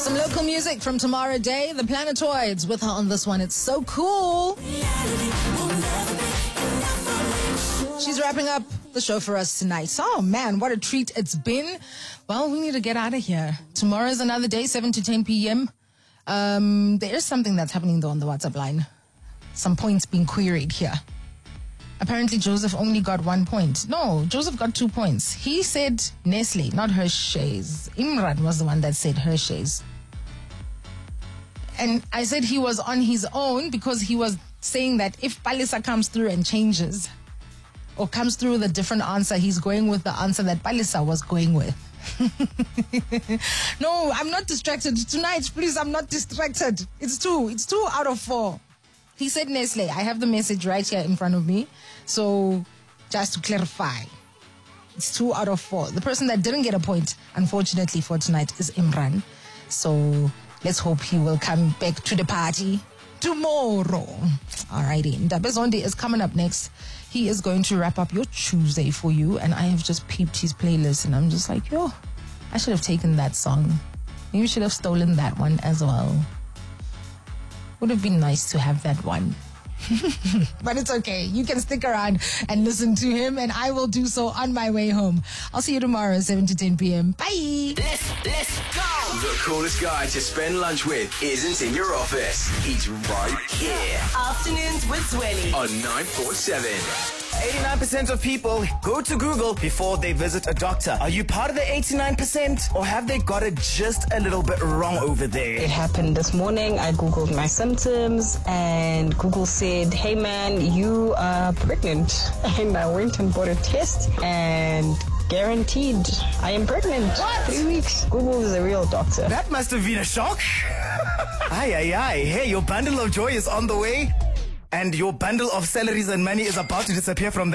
Some local music from Tomorrow Day, the Planetoids with her on this one. It's so cool. She's wrapping up the show for us tonight. Oh man, what a treat it's been. Well, we need to get out of here. Tomorrow is another day, 7 to 10 p.m. There is something that's happening though on the WhatsApp line. Some points being queried here. Apparently Joseph only got 1 point. No, Joseph got 2 points. He said Nestle, not Hershey's. Imran was the one that said Hershey's. And I said he was on his own because he was saying that if Palisa comes through and changes or comes through with a different answer, he's going with the answer that Palisa was going with. No, I'm not distracted. Tonight, please, I'm not distracted. It's 2 out of 4. He said Nestle. I have the message right here in front of me. So, just to clarify, it's 2 out of 4. The person that didn't get a point, unfortunately, for tonight is Imran. So, let's hope he will come back to the party tomorrow. Alrighty. Ndabezondi is coming up next. He is going to wrap up your Tuesday for you. And I have just peeped his playlist and I'm just like, yo, I should have taken that song. Maybe should have stolen that one as well. Would have been nice to have that one. But it's okay. You can stick around and listen to him, and I will do so on my way home. I'll see you tomorrow, 7 to 10 p.m. Bye! Let's go! The coolest guy to spend lunch with isn't in your office. He's right here. Afternoons with Zweli On 947. 89% of people go to Google before they visit a doctor. Are you part of the 89%, or have they got it just a little bit wrong over there? It happened this morning. I Googled my symptoms and Google said, hey man, you are pregnant. And I went and bought a test and guaranteed I am pregnant. What? 3 weeks. Google is a real doctor. That must have been a shock. Aye. Hey, your bundle of joy is on the way. And your bundle of salaries and money is about to disappear from